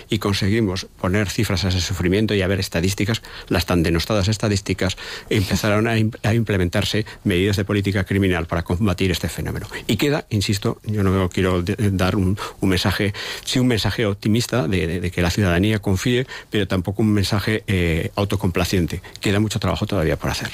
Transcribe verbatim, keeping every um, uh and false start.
y conseguimos poner cifras a ese sufrimiento y a ver estadísticas, las tan denostadas estadísticas, empezaron a, a implementarse medidas de política criminal para combatir este fenómeno. Y queda, insisto, yo no quiero de, de dar un, un mensaje, sí un mensaje optimista de, de, de que la ciudadanía confíe, pero tampoco un mensaje eh, autocomplaciente. Queda mucho trabajo todavía por hacer.